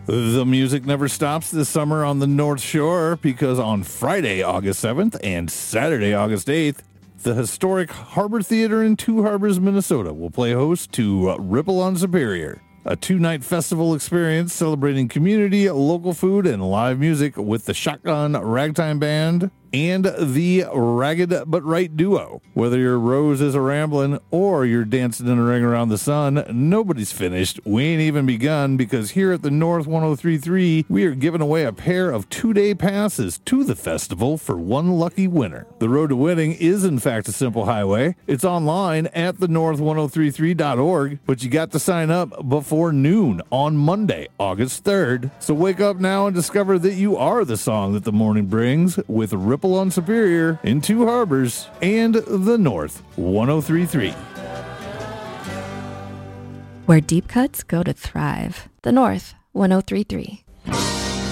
The music never stops this summer on the North Shore because on Friday, August 7th and Saturday, August 8th, the historic Harbor Theater in Two Harbors, Minnesota will play host to Ripple on Superior, a two-night festival experience celebrating community, local food, and live music with the Shotgun Ragtime Band and the Ragged But Right duo. Whether your Rose is a ramblin' or you're dancing in a ring around the sun, nobody's finished. We ain't even begun, because here at the North 103.3, we are giving away a pair of 2-day passes to the festival for one lucky winner. The road to winning is in fact a simple highway. It's online at thenorth1033.org, but you got to sign up before noon on Monday, August 3rd. So wake up now and discover that you are the song that the morning brings with Ripple on Superior in Two Harbors and the North 103.3. Where deep cuts go to thrive. The North 103.3.